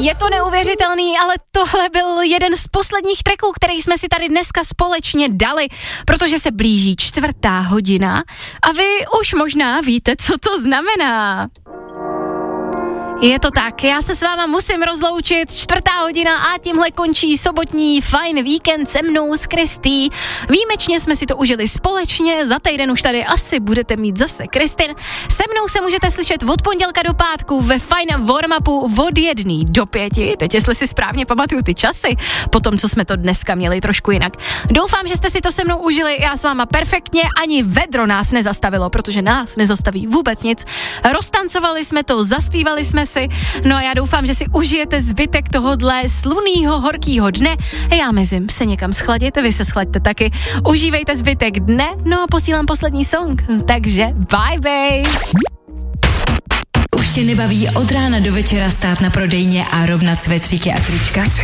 Je to neuvěřitelný, ale tohle byl jeden z posledních tracků, který jsme si tady dneska společně dali, protože se blíží 4:00 a vy už možná víte, co to znamená. Je to tak, já se s váma musím rozloučit, 4:00 a tímhle končí sobotní fajn víkend se mnou s Kristý. Výjimečně jsme si to užili společně, za týden už tady asi budete mít zase Kristin. Se mnou se můžete slyšet od pondělka do pátku ve fajn warm-upu od 1 do 5, teď jestli si správně pamatuju ty časy, po tom, co jsme to dneska měli trošku jinak. Doufám, že jste si to se mnou užili, já s váma perfektně, ani vedro nás nezastavilo, protože nás nezastaví vůbec nic. Roztancovali jsme to, zaspívali jsme si, no a já doufám, že si užijete zbytek tohodle slunného, horkýho dne. Já mezím se někam schladit, vy se schlaďte taky. Užívejte zbytek dne, no a posílám poslední song. Takže bye bye. Už tě nebaví od rána do večera stát na prodejně a rovnat svetříky a trička?